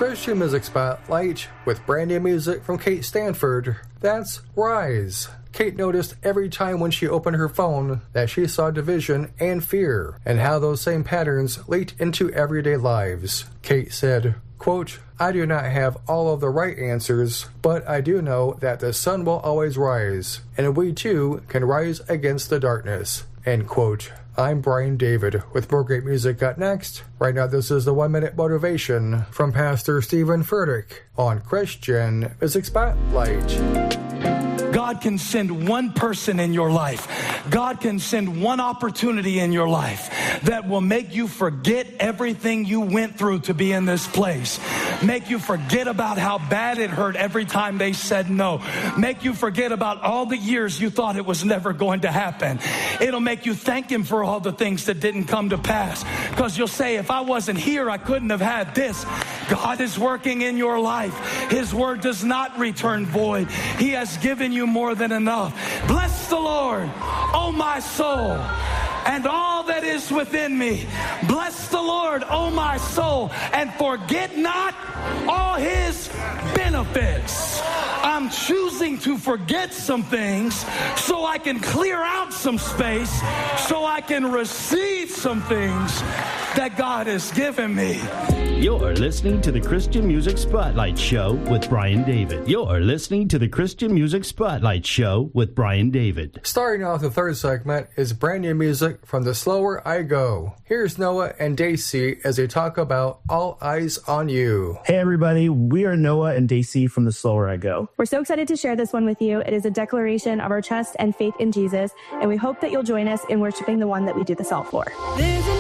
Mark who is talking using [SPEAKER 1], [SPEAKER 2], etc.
[SPEAKER 1] Christian Music Spotlight with brand new music from Kate Stanford. That's Rise. Kate noticed every time when she opened her phone that she saw division and fear, and how those same patterns leaked into everyday lives. Kate said, quote, I do not have all of the right answers, but I do know that the sun will always rise, and we too can rise against the darkness. End quote. I'm Brian David with more great music up next. Right now, this is the 1 Minute Motivation from Pastor Stephen Furtick on Christian Music Spotlight.
[SPEAKER 2] God can send one person in your life. God can send one opportunity in your life that will make you forget everything you went through to be in this place. Make you forget about how bad it hurt every time they said no. Make you forget about all the years you thought it was never going to happen. It'll make you thank Him for all the things that didn't come to pass. Because you'll say, if I wasn't here, I couldn't have had this. God is working in your life. His word does not return void. He has given you more than enough. Bless the Lord, oh my soul, and all that is within me. Bless the Lord, oh my soul, and forget not all His benefits. I'm choosing to forget some things so I can clear out some space, so I can receive some things that God has given me.
[SPEAKER 3] You're listening to the Christian Music Spotlight Show with Brian David. You're listening to the Christian Music Spotlight Show with Brian David.
[SPEAKER 1] Starting off the third segment is brand new music from The Slower I Go. Here's Noah and Daisy as they talk about All Eyes on You.
[SPEAKER 4] Hey everybody, we are Noah and Daisy from The Slower I Go.
[SPEAKER 5] We're so excited to share this one with you. It is a declaration of our trust and faith in Jesus, and we hope that you'll join us in worshiping the one that we do this all for.
[SPEAKER 6] There's an